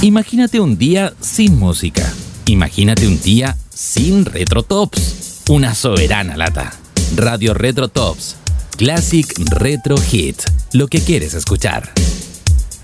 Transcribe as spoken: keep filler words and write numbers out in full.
Imagínate un día sin música. Imagínate un día sin Retro Tops. Una soberana lata. Radio Retro Tops. Classic Retro Hit. Lo que quieres escuchar.